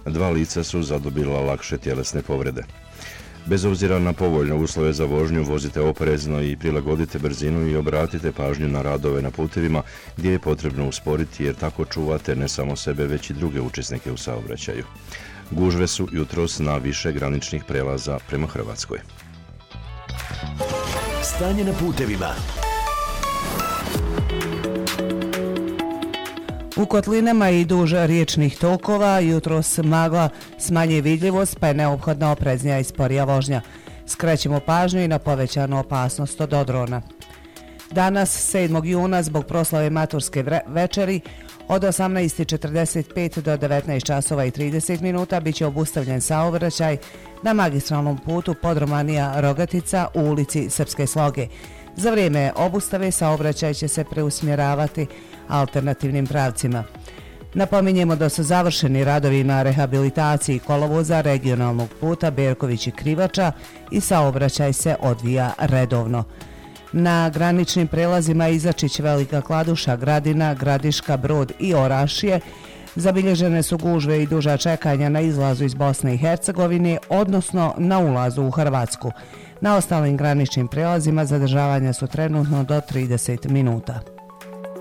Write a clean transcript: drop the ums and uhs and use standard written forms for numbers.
2 lica su zadobila lakše tjelesne povrede. Bez obzira na povoljne uslove za vožnju, vozite oprezno i prilagodite brzinu i obratite pažnju na radove na putevima gdje je potrebno usporiti jer tako čuvate ne samo sebe već i druge učesnike u saobraćaju. Gužve su jutros na više graničnih prelaza prema Hrvatskoj. Stanje na putevima. U kotlinama i duž riječnih tokova jutros magla smanjuje vidljivost pa je neophodna opreznija i sporija vožnja. Skrećemo pažnju i na povećanu opasnost od odrona. Danas, 7. juna, zbog proslave maturske večeri, od 18:45 do 19 časova i 30 minuta bit će obustavljen saobraćaj na magistralnom putu Podromanija-Rogatica u ulici Srpske Sloge. Za vrijeme obustave saobraćaj će se preusmjeravati alternativnim pravcima. Napominjemo da su završeni radovi na rehabilitaciji kolovoza regionalnog puta Berković i Krivača i saobraćaj se odvija redovno. Na graničnim prelazima Izačić, Velika Kladuša, Gradina, Gradiška, Brod i Orašje zabilježene su gužve i duža čekanja na izlazu iz Bosne i Hercegovine, odnosno na ulazu u Hrvatsku. Na ostalim graničnim prelazima zadržavanja su trenutno do 30 minuta.